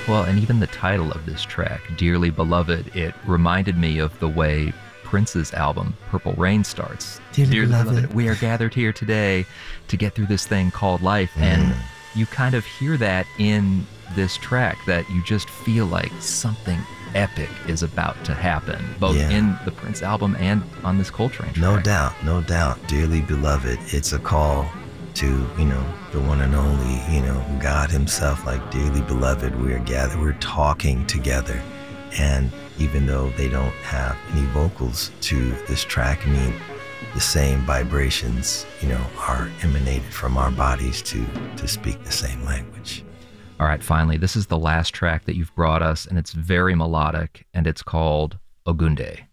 Well, and even the title of this track, Dearly Beloved, it reminded me of the way Prince's album, Purple Rain, starts. Dearly beloved. We are gathered here today to get through this thing called life. And you kind of hear that in this track, that you just feel like something epic is about to happen, both in the Prince album and on this Coltrane track. No doubt. Dearly beloved, it's a call to, the one and only, God himself, like, dearly beloved, we are gathered, we're talking together. And even though they don't have any vocals to this track, the same vibrations, are emanated from our bodies to speak the same language. All right, finally, this is the last track that you've brought us, and it's very melodic, and it's called Ogunde.